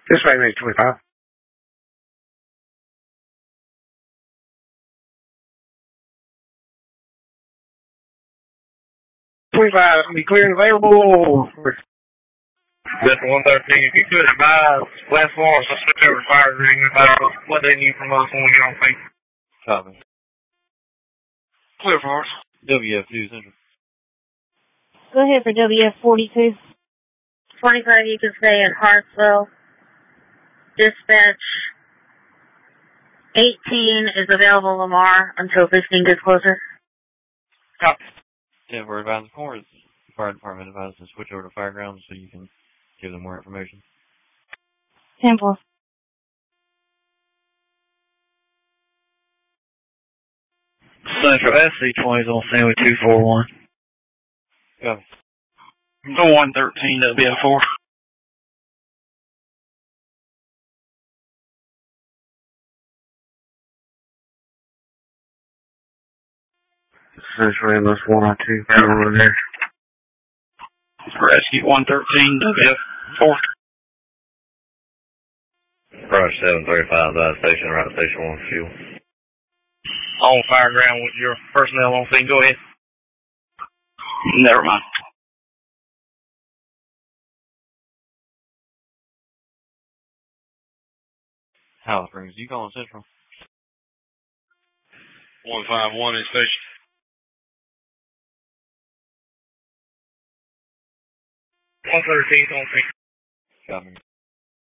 This way, maybe 25. 25 is going to be clear and available. This 113, if you could advise last Lawrence to switch over to fire ring about what they need from us when we get on feet. Copy. Clear for us. WF2 Central. Go ahead for WF42. 25, you can stay in Hartsville. Dispatch 18 is available Lamar until 15 gets closer. Copy. Yeah, we're advising for is the fire department advised to switch over to Fireground so you can give them more information. 10-4. Central SC20 is on scene with 241. Copy. Go 113, WF4. Central MS 102, over there. Rescue 113, WF4. Approach 735, that station, right station 1 fuel. On Fireground with your personnel on scene. Go ahead. Never mind. Howell Springs, you calling Central? 151 in station. 113 on scene. Copy.